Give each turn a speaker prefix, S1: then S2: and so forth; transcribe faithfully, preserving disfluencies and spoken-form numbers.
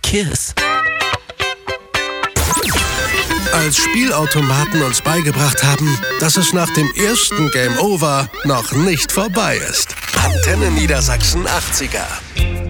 S1: Kiss.
S2: Als Spielautomaten uns beigebracht haben, dass es nach dem ersten Game Over noch nicht vorbei ist. Antenne Niedersachsen achtziger.